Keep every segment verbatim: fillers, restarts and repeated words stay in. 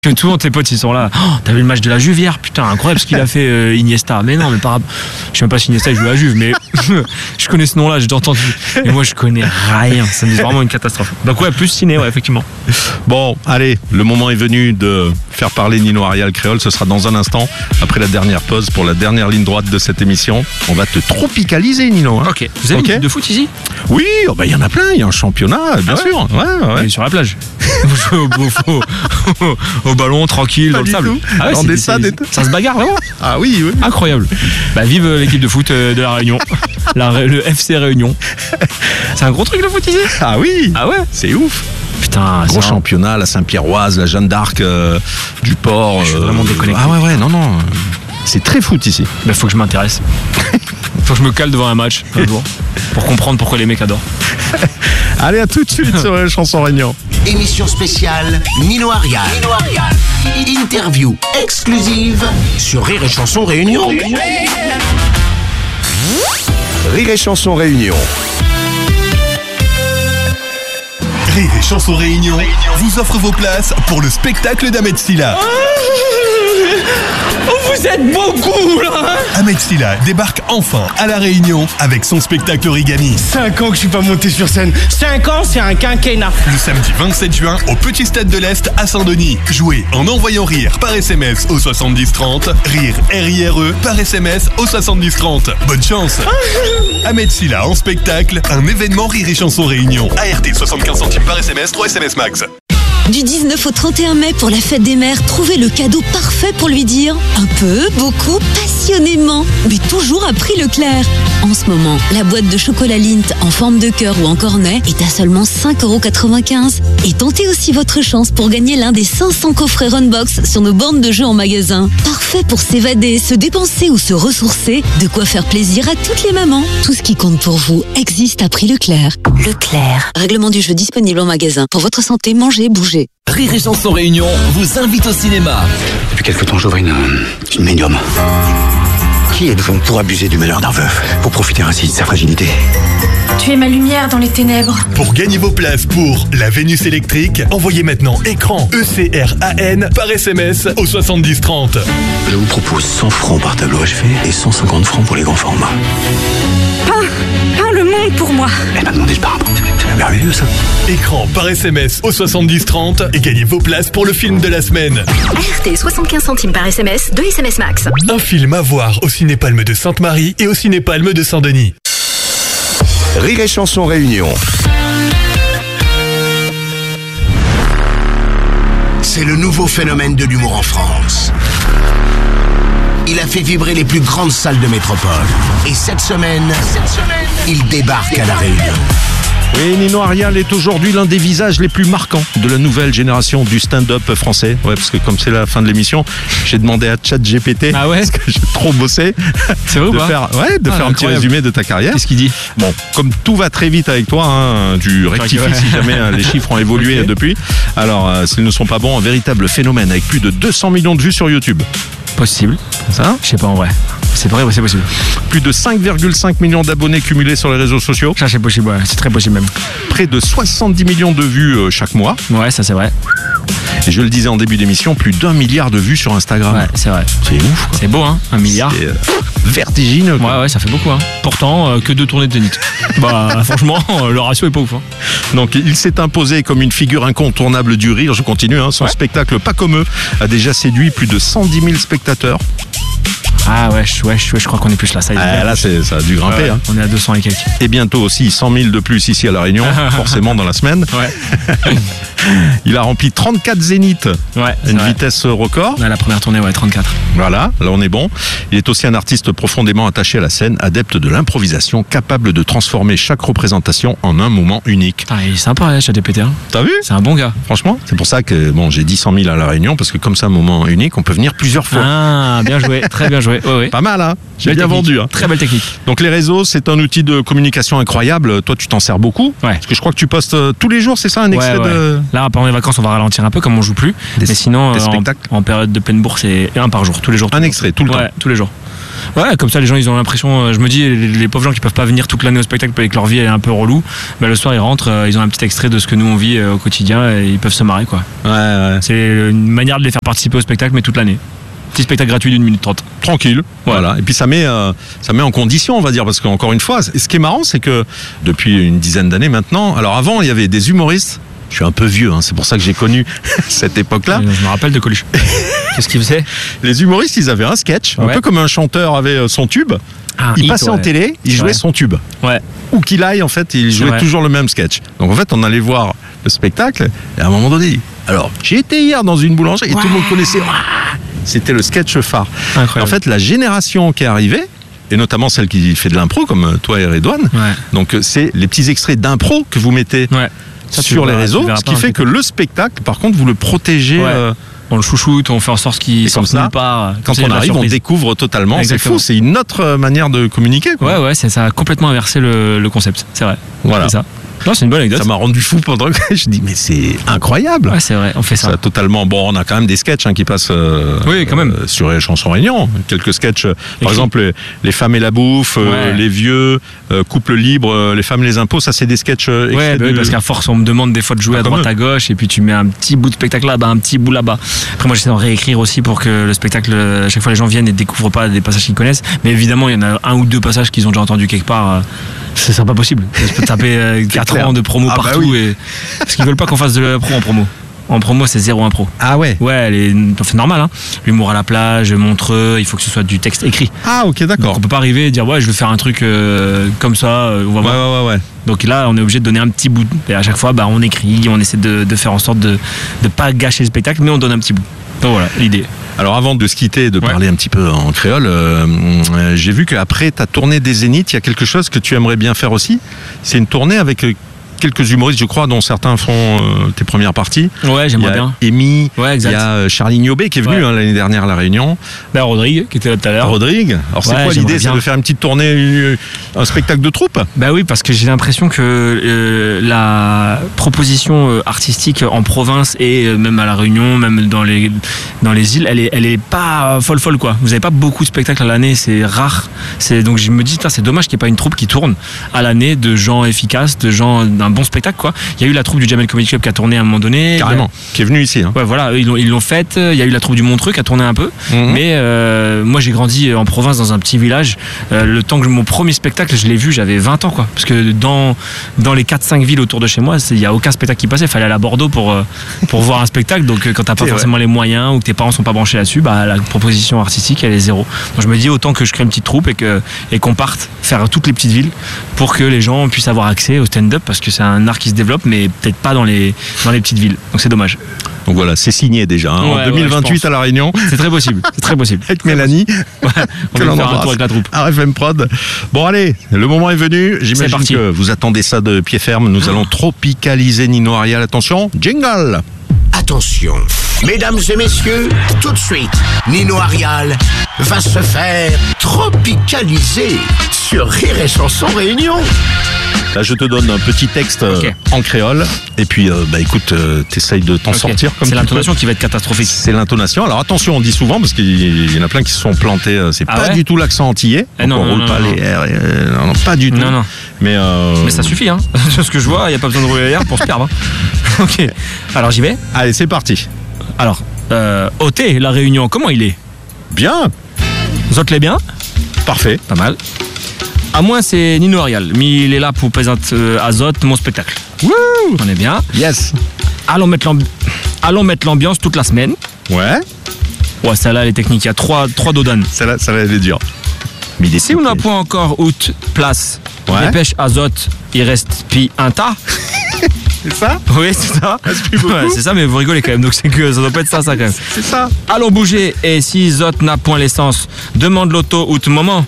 Que souvent tes potes ils sont là. Oh, t'as vu le match de la Juve hier? Putain, incroyable ce qu'il a fait euh, Iniesta. Mais non, mais pas. Je sais même pas si Iniesta il joue à la Juve, mais je connais ce nom-là, j'ai entendu. Mais moi je connais rien. C'est vraiment une catastrophe. Donc ouais, plus ciné, ouais, effectivement. Bon, allez, le moment est venu de faire parler Nino Arial créole. Ce sera dans un instant, après la dernière pause, pour la dernière ligne droite de cette émission. On va te tropicaliser, Nino. Hein. Ok. Vous avez okay. une équipe de foot ici? Oui, oh bah, y en a plein. Il y a un championnat, bien ah ouais sûr. Ouais, ouais. Et sur la plage. Vous jouez au, au, au, au ballon, tranquille, pas dans le sable. Tout. Ah ouais, en c'est, dessin, c'est, c'est, ça se bagarre vraiment. Ah oui, oui. Incroyable. Bah vive l'équipe de foot de la Réunion. La, le F C Réunion. C'est un gros truc le foot ici. Ah oui. Ah ouais. C'est ouf. Putain, gros championnat, la Saint-Pierroise, la Jeanne d'Arc, euh, du Port. Je suis vraiment déconnecté. Ah ouais, ouais, non, non. C'est très foot ici. Bah faut que je m'intéresse. Faut que je me cale devant un match un jour pour comprendre pourquoi les mecs adorent. Allez, à tout de suite sur les chansons Réunion. Émission spéciale Nino Arial. Nino Arial. Interview exclusive sur Rire et Chanson Réunion. Rire et Chanson Réunion. Rire et Chanson Réunion vous offre vos places pour le spectacle d'Ahmed Silla. Oh, vous êtes beaucoup là, hein? Ahmed Silla débarque enfin à La Réunion avec son spectacle Origami. Cinq ans que je suis pas monté sur scène. Cinq ans, c'est un quinquennat. Le samedi vingt-sept juin au Petit Stade de l'Est à Saint-Denis. Jouez en envoyant rire par S M S au soixante-dix trente. Rire R I R E par S M S au soixante-dix trente. Bonne chance. Ahmed Silla en spectacle, un événement Rire et Chanson Réunion. A R T soixante-quinze centimes par S M S, trois S M S max. Du dix-neuf au trente et un mai pour la fête des mères, trouvez le cadeau parfait pour lui dire un peu, beaucoup, passionnément, mais toujours à prix Leclerc. En ce moment, la boîte de chocolat Lindt en forme de cœur ou en cornet est à seulement cinq euros quatre-vingt-quinze. Et tentez aussi votre chance pour gagner l'un des cinq cents coffrets Runbox sur nos bornes de jeux en magasin. Parfait pour s'évader, se dépenser ou se ressourcer, de quoi faire plaisir à toutes les mamans. Tout ce qui compte pour vous existe à prix Leclerc. Leclerc. Règlement du jeu disponible en magasin. Pour votre santé, mangez, bougez. Rire et Chanson Réunion vous invite au cinéma. Depuis quelque temps, j'ouvre une, une médium. Qui êtes-vous pour abuser du malheur d'un veuf, pour profiter ainsi de sa fragilité? Tu es ma lumière dans les ténèbres. Pour gagner vos places pour la Vénus électrique, envoyez maintenant écran E C R A N par S M S au soixante-dix trente. Je vous propose cent francs par tableau achevé et cent cinquante francs pour les grands formats. Peins, peins le monde pour moi. Elle m'a demandé de peindre. C'est merveilleux ça. Écran par S M S au soixante-dix trente et gagnez vos places pour le film de la semaine. A R T soixante-quinze centimes par S M S, deux S M S max. Un film à voir au Cinépalme de Sainte-Marie et au Cinépalme de Saint-Denis. Rire et Chanson Réunion. C'est le nouveau phénomène de l'humour en France. Il a fait vibrer les plus grandes salles de métropole. Et cette semaine, cette semaine, il débarque à La Réunion. Oui, Nino Arial est aujourd'hui l'un des visages les plus marquants de la nouvelle génération du stand-up français. Ouais, parce que comme c'est la fin de l'émission, j'ai demandé à ChatGPT, ah ouais parce que j'ai trop bossé, c'est vrai de ou pas faire, ouais, de ah, faire un petit résumé de ta carrière. Qu'est-ce qu'il dit? Bon, comme tout va très vite avec toi, hein, tu rectifies ouais. si jamais hein, les chiffres ont évolué okay. depuis. Alors, euh, s'ils ne sont pas bons, un véritable phénomène avec plus de deux cents millions de vues sur YouTube. Possible. Ça? Je sais pas en vrai. C'est vrai, c'est possible. Plus de cinq virgule cinq millions d'abonnés cumulés sur les réseaux sociaux. Ça, c'est possible, ouais. C'est très possible même. Près de soixante-dix millions de vues euh, chaque mois. Ouais, ça c'est vrai. Et je le disais en début d'émission, plus d'un milliard de vues sur Instagram. Ouais, c'est vrai. C'est ouf, quoi. C'est beau, hein, un milliard. C'est euh, vertigineux, quoi. Ouais, ouais, ça fait beaucoup, hein. Pourtant, euh, que deux tournées de Zénith. Bah, franchement, euh, le ratio est pas ouf, hein. Donc, il s'est imposé comme une figure incontournable du rire. Je continue, hein. Son ouais. spectacle Pas comme eux a déjà séduit plus de cent dix mille spectateurs. Ah ouais, je, ouais, je, je crois qu'on est plus là. Ça, ah, là, c'est, ça a dû grimper. Ouais, hein. On est à deux cents et quelques. Et bientôt aussi cent mille de plus ici à La Réunion, forcément dans la semaine. Ouais. Il a rempli trente-quatre zéniths. Ouais, une vrai. vitesse record. Ouais, la première tournée, ouais, trente-quatre. Voilà, là on est bon. Il est aussi un artiste profondément attaché à la scène, adepte de l'improvisation, capable de transformer chaque représentation en un moment unique. Ah, il est sympa, hein, ChatGPT. Hein. T'as vu? C'est un bon gars. Franchement, c'est pour ça que bon, j'ai dit cent mille à La Réunion, parce que comme c'est un moment unique, on peut venir plusieurs fois. Ah, bien joué, très bien joué. Ouais, ouais. Pas mal, hein? J'ai bien technique. vendu. Hein. Très belle technique. Donc les réseaux, c'est un outil de communication incroyable. Toi, tu t'en sers beaucoup. Ouais. Parce que je crois que tu postes tous les jours, c'est ça, un extrait ouais, ouais. de... Là, pendant les vacances, on va ralentir un peu comme on joue plus. Des, mais sinon, des en, spectacles. en période de pleine bourse, c'est un par jour, tous les jours. Tous un les extrait, jours. tout le ouais, temps. tous les jours. Ouais, comme ça les gens ils ont l'impression, je me dis les, les pauvres gens qui peuvent pas venir toute l'année au spectacle et que leur vie elle est un peu relou, bah, le soir ils rentrent, euh, ils ont un petit extrait de ce que nous on vit euh, au quotidien et ils peuvent se marrer quoi. Ouais, ouais. C'est une manière de les faire participer au spectacle mais toute l'année. Petit spectacle gratuit d'une minute trente. Tranquille, ouais. Voilà. Et puis ça met, euh, ça met en condition, on va dire, parce qu'encore une fois, ce qui est marrant, c'est que depuis une dizaine d'années maintenant, alors avant, il y avait des humoristes, je suis un peu vieux, hein, c'est pour ça que j'ai connu cette époque-là. Je me rappelle de Coluche. Qu'est-ce qu'il faisait ? Les humoristes, ils avaient un sketch, ouais. un peu comme un chanteur avait son tube. Ah, il hit, passait ouais. en télé, il jouait ouais. son tube. Ouais. Où qu'il aille, en fait, il jouait toujours le même sketch. Donc en fait, on allait voir le spectacle, et à un moment donné, alors, j'ai été hier dans une boulangerie, et ouais. tout le monde connaissait. Ouah, c'était le sketch phare. En fait, la génération qui est arrivée, et notamment celle qui fait de l'impro, comme toi et Redouane, ouais. donc c'est les petits extraits d'impro que vous mettez ouais. Ça, sur les verras, réseaux, ce qui fait que le spectacle, par contre, vous le protégez. Ouais. Euh, on le chouchoute, on fait en sorte qu'il sorte nulle part. Quand on arrive, on découvre totalement. Exactement. C'est fou, c'est une autre manière de communiquer. Quoi. Ouais, ouais, c'est, ça a complètement inversé le, le concept, c'est vrai. Voilà. C'est ça. Non, c'est une bonne anecdote. Ça m'a rendu fou pendant que je dis mais c'est incroyable. Ouais, c'est vrai, on fait ça. ça totalement. Bon, on a quand même des sketchs hein, qui passent. Euh, oui, quand même. Euh, sur les chansons Réunion, quelques sketchs. Par Écrit. exemple, les, les femmes et la bouffe, ouais. euh, les vieux, euh, couple libre, euh, les femmes et les impôts. Ça, c'est des sketchs. Euh, ouais, bah du... oui, parce qu'à force, on me demande des fois de jouer ah, à droite, à gauche, et puis tu mets un petit bout de spectacle là-bas, un petit bout là-bas. Après, moi, j'essaie d'en réécrire aussi pour que le spectacle, à chaque fois, les gens viennent et découvrent pas des passages qu'ils connaissent. Mais évidemment, il y en a un ou deux passages qu'ils ont déjà entendus quelque part. Euh, Ce serait pas possible. Je peux taper euh, quatre ans de promo ah partout. Bah oui. et... Parce qu'ils veulent pas qu'on fasse de l'impro en promo. En promo, c'est zéro impro. Ah ouais. Ouais, les... c'est normal. Hein. L'humour à la plage, Montreux, il faut que ce soit du texte écrit. Ah ok, d'accord. Donc, on peut pas arriver et dire ouais, je veux faire un truc euh, comme ça. Euh, on va ouais, voir. ouais, ouais, ouais. Donc là, on est obligé de donner un petit bout. Et à chaque fois, bah, on écrit, on essaie de, de faire en sorte de ne pas gâcher le spectacle, mais on donne un petit bout. Donc voilà, l'idée. Alors avant de se quitter et de ouais. parler un petit peu en créole, euh, euh, j'ai vu qu'après ta tournée des Zéniths, il y a quelque chose que tu aimerais bien faire aussi. C'est une tournée avec quelques humoristes, je crois, dont certains font euh, tes premières parties. Ouais, j'aimerais bien. Amy, ouais, il y a Charlie Niobé qui est venu ouais. hein, l'année dernière à La Réunion. Ben, Rodrigue, qui était là tout à l'heure. Rodrigue. Alors c'est ouais, quoi l'idée ? C'est de faire une petite tournée, un spectacle de troupe ? Ben oui, parce que j'ai l'impression que euh, la proposition euh, artistique en province et euh, même à La Réunion, même dans les, dans les îles, elle est, elle est pas folle folle quoi. Vous n'avez pas beaucoup de spectacles à l'année, c'est rare. C'est, donc je me dis, c'est dommage qu'il n'y ait pas une troupe qui tourne à l'année de gens efficaces, de gens d'un bon spectacle quoi. Il y a eu la troupe du Jamel Comedy Club qui a tourné à un moment donné. Carrément. A... Qui est venu ici. Hein. Ouais voilà, ils l'ont, ils l'ont faite. Il y a eu la troupe du Montreux qui a tourné un peu. Mm-hmm. Mais euh, moi j'ai grandi en province dans un petit village. Euh, le temps que mon premier spectacle je l'ai vu, j'avais vingt ans quoi. Parce que dans, dans les quatre cinq villes autour de chez moi, il n'y a aucun spectacle qui passait. Il fallait aller à Bordeaux pour, pour voir un spectacle. Donc quand t'as pas forcément ouais. les moyens ou que tes parents sont pas branchés là-dessus, bah, la proposition artistique elle est zéro. Donc je me dis autant que je crée une petite troupe et, que, et qu'on parte faire toutes les petites villes pour que les gens puissent avoir accès au stand-up parce que c'est un art qui se développe mais peut-être pas dans les, dans les petites villes. Donc c'est dommage. Donc voilà, c'est signé déjà. Hein. Ouais, en deux mille vingt-huit ouais, à La Réunion. C'est très possible. C'est très possible. Avec Mélanie. Ouais, on va faire un tour avec la troupe. R F M Prod. Bon allez, le moment est venu. J'imagine que vous attendez ça de pied ferme. Nous oh. allons tropicaliser Nino Arial. Attention, jingle. Attention, mesdames et messieurs, tout de suite, Nino Arial va se faire tropicaliser sur Rire et Chanson Réunion. Là, je te donne un petit texte okay. euh, en créole. Et puis, euh, bah écoute, euh, t'essayes de t'en okay. sortir. Comme c'est l'intonation peux. qui va être catastrophique. C'est l'intonation. Alors attention, on dit souvent, parce qu'il y en a plein qui se sont plantés. C'est ah pas ouais du tout l'accent antillais. Eh non, on non, roule non, pas non. les R. Euh, non, non, pas du tout. Non, non. Mais, euh... Mais ça suffit, hein. C'est ce que je vois, il n'y a pas besoin de rouler les R pour se perdre. Hein. Ok. Alors j'y vais. Allez, c'est parti. Alors, euh, O T, La Réunion, comment il est ? Bien. Zot les bien ? Parfait. Pas mal. À moi, c'est Nino Arial, mais il est là pour présenter euh, Azote, mon spectacle. Wouh, on est bien. Yes. Allons mettre, l'ambi- Allons mettre l'ambiance toute la semaine. Ouais. Ouais, celle-là, elle est technique. Il y a trois, trois dodanes. Celle-là, ça va être dur. Mais si on n'a pas encore out place, ouais. Dépêche Azote, il reste puis un tas. C'est ça ? Oui, c'est ça. Ouais, c'est ça, mais vous rigolez quand même. Donc c'est que ça doit pas être ça, ça quand même. C'est ça. Allons bouger. Et si Zot n'a point l'essence, demande l'auto ou tout moment.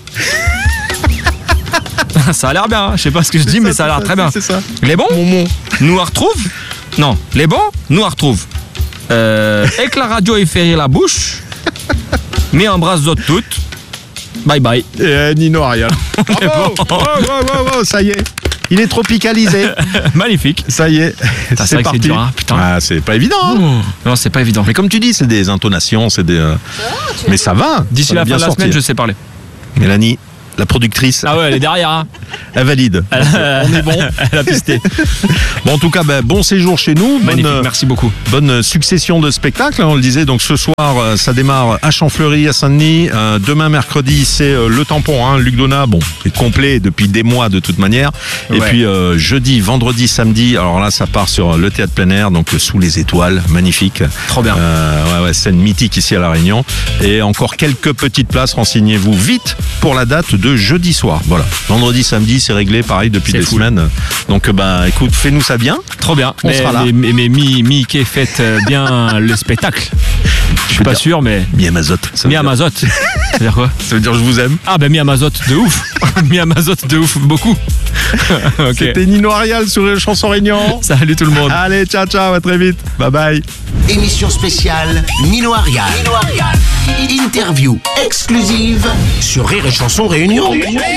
Ça a l'air bien, hein. Je sais pas ce que je dis, ça, mais ça a l'air ça, très bien. C'est ça. Les bons, Momon. Nous à retrouve. Non, les bons, nous à retrouve. Euh, et que la radio ait fait rire la bouche. Mais embrasse Zot toutes. Bye bye. Et euh, Nino Arial. Bravo. Bon. Oh, oh, oh, oh, ça y est. Il est tropicalisé. Magnifique. Ça y est. C'est, c'est parti. C'est dur, hein, putain. Ah, c'est pas évident. Hein. Oh. Non, c'est pas évident. Mais comme tu dis, c'est des intonations, c'est des. Euh... Mais ça va. D'ici ça la va fin de la sortir. semaine, je sais parler. Mélanie, la productrice. Ah ouais, elle est derrière. Hein. Elle valide. Elle, on est bon. Elle a pisté. Bon, en tout cas, ben, bon séjour chez nous. Magnifique, bonne, merci beaucoup. Bonne succession de spectacles. On le disait, donc ce soir, ça démarre à Champfleury, à Saint-Denis. Euh, demain, mercredi, c'est euh, le tampon. Hein, Luc Donat, bon, c'est complet depuis des mois de toute manière. Et ouais. puis euh, jeudi, vendredi, samedi. Alors là, ça part sur le théâtre plein air, donc sous les étoiles, magnifique. Trop bien. Euh, ouais, ouais, scène mythique ici à La Réunion. Et encore quelques petites places. Renseignez-vous vite pour la date de jeudi soir. Voilà. Vendredi, samedi, c'est réglé, pareil, depuis c'est des cool. semaines. Donc, bah, écoute, fais-nous ça bien. Trop bien. On mais, sera là. Mais, mais, mais Mickey, faites bien le spectacle. Je suis pas dire, sûr, mais. Mi Amazot. Mi Amazot. Ça veut dire quoi? Ça veut dire je vous aime. Ah, ben Mi Amazot de ouf. Mi Amazot de ouf, beaucoup. Okay. C'était Nino Arial sur les chansons Réunion. Salut tout le monde. Allez, ciao, ciao, à très vite. Bye bye. Émission spéciale Nino Arial. Nino Arial. Interview exclusive sur Rire et Chanson Réunion.